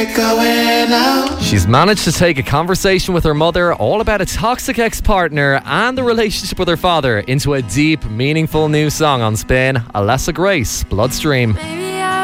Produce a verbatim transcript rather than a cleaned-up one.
She's managed to take a conversation with her mother all about a toxic ex-partner and the relationship with her father into a deep, meaningful new song on Spin. Alessa Grace, Bloodstream.